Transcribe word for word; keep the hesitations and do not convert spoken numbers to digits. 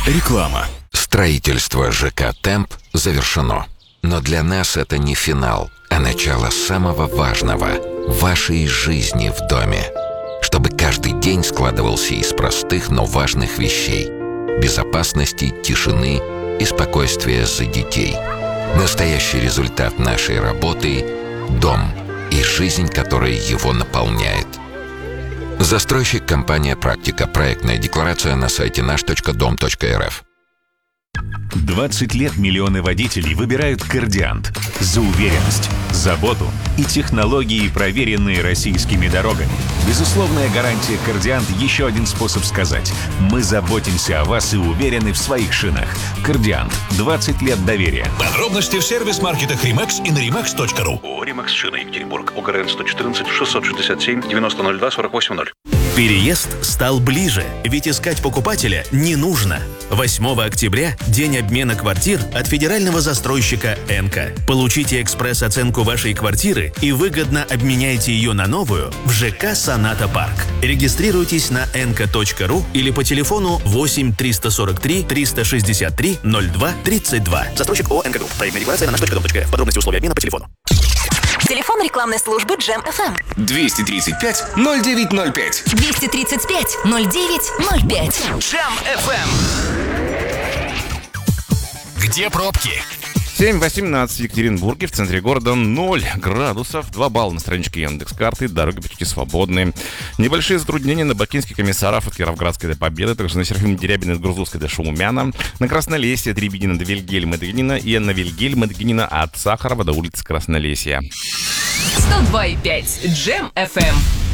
Реклама. Строительство ЖК «Темп» завершено. Но для нас это не финал, а начало самого важного – вашей жизни в доме. Чтобы каждый день складывался из простых, но важных вещей – безопасности, тишины и спокойствия за детей. Настоящий результат нашей работы – дом и жизнь, которая его наполняет. Застройщик – компания «Практика». Проектная декларация на сайте наш точка дом точка эр эф. двадцать лет миллионы водителей выбирают «Кордиант» за уверенность, заботу и технологии, проверенные российскими дорогами. Безусловная гарантия «Кордиант» — еще один способ сказать: мы заботимся о вас и уверены в своих шинах. «Кордиант» — двадцать лет доверия. Подробности в сервис-маркетах «Римакс» и на римакс точка ру. ООО «Римакс Шина», Екатеринбург. ОГРН сто четырнадцать шестьсот шестьдесят семь девяносто ноль два сорок восемь ноль. Переезд стал ближе, ведь искать покупателя не нужно. восьмого октября – день обмена квартир от федерального застройщика «Энка». Получите экспресс-оценку вашей квартиры и выгодно обменяйте ее на новую в ЖК «Соната Парк». Регистрируйтесь на энка точка ру или по телефону восемь триста сорок три триста шестьдесят три ноль два тридцать два. Застройщик ООО «Энка Групп». Проектная декларация на наш точка дом точка эф. Подробности и условия обмена по телефону. Телефон рекламной службы Джем эф эм. двести тридцать пять ноль девять ноль пять. двести тридцать пять ноль девять ноль пять. Джем эф эм. Где пробки? семь восемнадцать в Екатеринбурге, в центре города ноль градусов, два балла на страничке Яндекс.Карты, дороги почти свободные. Небольшие затруднения на Бакинский комиссаров от Кировградской до Победы, также на Серафима Дерябина от Грузовской до Шумумяна, на Краснолесье от Рябинина до Вильгельма-Дагинина и на Вильгельма-Дагинина от Сахарова до улицы Краснолесья. сто два и пять Джем эф эм.